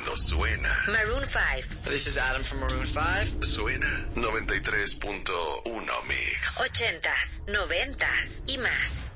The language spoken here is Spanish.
cuando suena. Maroon 5. This is Adam from Maroon 5. Suena 93.1 Mix. 80s, 90s y más.